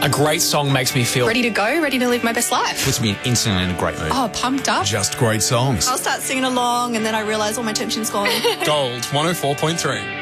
A great song makes me feel Ready to go, ready to live my best life. Puts me instantly in a great mood. Oh, pumped up. Just great songs. I'll start singing along and then I realise all my tension's gone. Gold 104.3.